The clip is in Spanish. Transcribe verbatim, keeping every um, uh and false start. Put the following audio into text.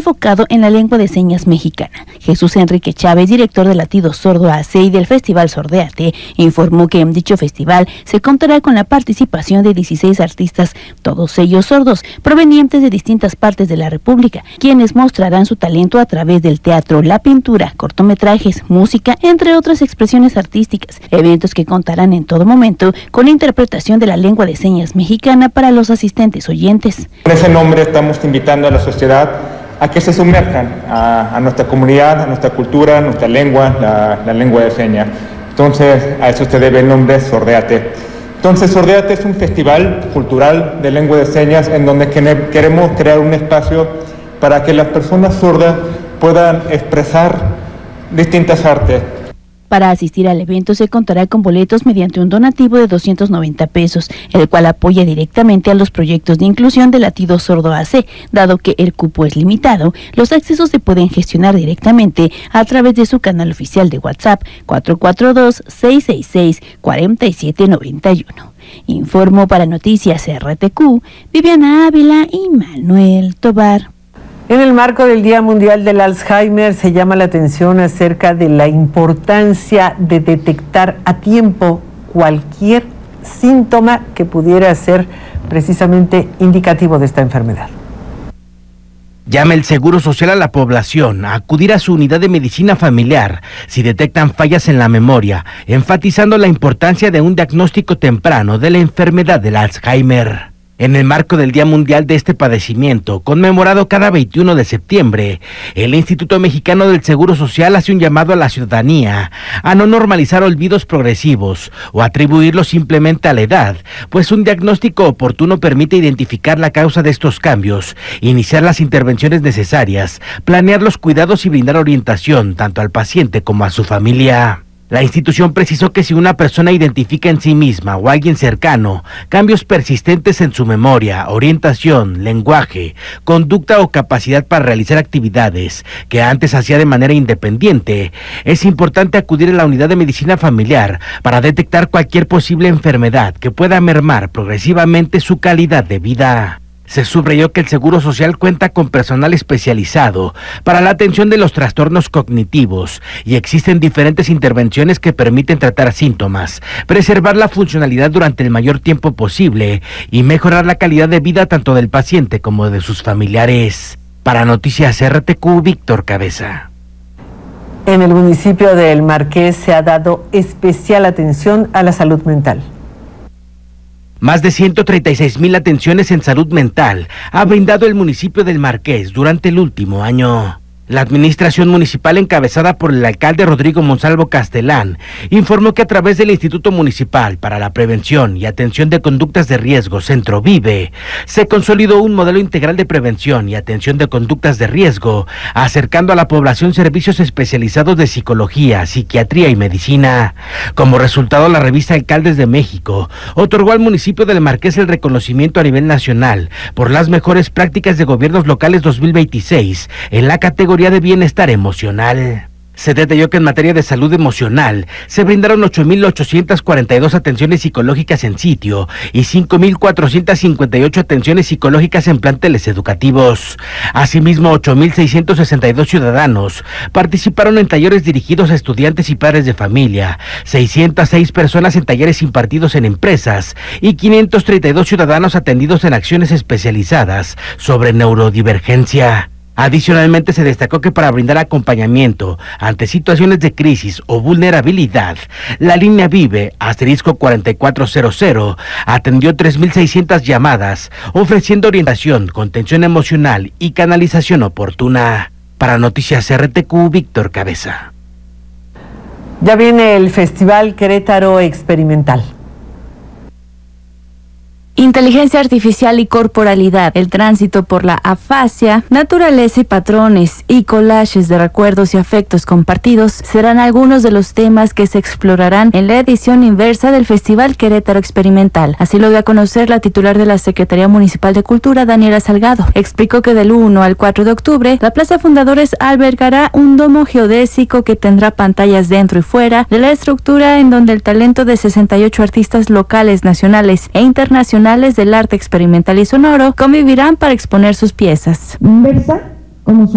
enfocado en la lengua de señas mexicana. Jesús Enrique Chávez, director de Latido Sordo A C y del Festival Sordeate, informó que en dicho festival se contará con la participación de dieciséis artistas, todos ellos sordos, provenientes de distintas partes de la República, quienes mostrarán su talento a través del teatro, la pintura, cortometrajes, música, entre otras expresiones artísticas, eventos que contarán en todo momento con la interpretación de la lengua de señas mexicana para los asistentes oyentes. Con ese nombre estamos invitando a la sociedad a que se sumerjan a, a nuestra comunidad, a nuestra cultura, a nuestra lengua, la, la lengua de señas. Entonces, a eso se debe el nombre Sordeate. Entonces, Sordeate es un festival cultural de lengua de señas en donde queremos crear un espacio para que las personas sordas puedan expresar distintas artes. Para asistir al evento se contará con boletos mediante un donativo de doscientos noventa pesos, el cual apoya directamente a los proyectos de inclusión de Latido Sordo A C. Dado que el cupo es limitado, los accesos se pueden gestionar directamente a través de su canal oficial de WhatsApp cuatro cuatro dos, seis seis seis, cuatro siete nueve uno. Informo para Noticias R T Q, Viviana Ávila y Manuel Tobar. En el marco del Día Mundial del Alzheimer se llama la atención acerca de la importancia de detectar a tiempo cualquier síntoma que pudiera ser precisamente indicativo de esta enfermedad. Llama el Seguro Social a la población a acudir a su unidad de medicina familiar si detectan fallas en la memoria, enfatizando la importancia de un diagnóstico temprano de la enfermedad del Alzheimer. En el marco del Día Mundial de este padecimiento, conmemorado cada veintiuno de septiembre, el Instituto Mexicano del Seguro Social hace un llamado a la ciudadanía a no normalizar olvidos progresivos o atribuirlos simplemente a la edad, pues un diagnóstico oportuno permite identificar la causa de estos cambios, iniciar las intervenciones necesarias, planear los cuidados y brindar orientación tanto al paciente como a su familia. La institución precisó que si una persona identifica en sí misma o alguien cercano cambios persistentes en su memoria, orientación, lenguaje, conducta o capacidad para realizar actividades que antes hacía de manera independiente, es importante acudir a la unidad de medicina familiar para detectar cualquier posible enfermedad que pueda mermar progresivamente su calidad de vida. Se subrayó que el Seguro Social cuenta con personal especializado para la atención de los trastornos cognitivos y existen diferentes intervenciones que permiten tratar síntomas, preservar la funcionalidad durante el mayor tiempo posible y mejorar la calidad de vida tanto del paciente como de sus familiares. Para Noticias R T Q, Víctor Cabeza. En el municipio de El Marqués se ha dado especial atención a la salud mental. Más de ciento treinta y seis mil atenciones en salud mental ha brindado el municipio del Marqués durante el último año. La administración municipal, encabezada por el alcalde Rodrigo Monsalvo Castelán, informó que a través del Instituto Municipal para la Prevención y Atención de Conductas de Riesgo, Centro Vive, se consolidó un modelo integral de prevención y atención de conductas de riesgo, acercando a la población servicios especializados de psicología, psiquiatría y medicina. Como resultado, la revista Alcaldes de México otorgó al municipio del Marqués el reconocimiento a nivel nacional por las mejores prácticas de gobiernos locales dos mil veintiséis en la categoría de bienestar emocional. Se detalló que en materia de salud emocional se brindaron ocho mil ochocientas cuarenta y dos atenciones psicológicas en sitio y cinco mil cuatrocientas cincuenta y ocho atenciones psicológicas en planteles educativos. Asimismo, ocho mil seiscientos sesenta y dos ciudadanos participaron en talleres dirigidos a estudiantes y padres de familia, seiscientas seis personas en talleres impartidos en empresas y quinientos treinta y dos ciudadanos atendidos en acciones especializadas sobre neurodivergencia. Adicionalmente, se destacó que para brindar acompañamiento ante situaciones de crisis o vulnerabilidad, la línea Vive, asterisco cuarenta y cuatro cero cero, atendió tres mil seiscientas llamadas, ofreciendo orientación, contención emocional y canalización oportuna. Para Noticias R T Q, Víctor Cabeza. Ya viene el Festival Querétaro Experimental. Inteligencia artificial y corporalidad, el tránsito por la afasia, naturaleza y patrones y collages de recuerdos y afectos compartidos serán algunos de los temas que se explorarán en la edición inversa del Festival Querétaro Experimental. Así lo dio a conocer la titular de la Secretaría Municipal de Cultura, Daniela Salgado. Explicó que del uno al cuatro de octubre, la Plaza Fundadores albergará un domo geodésico que tendrá pantallas dentro y fuera de la estructura, en donde el talento de sesenta y ocho artistas locales, nacionales e internacionales del arte experimental y sonoro convivirán para exponer sus piezas. Inversa, como su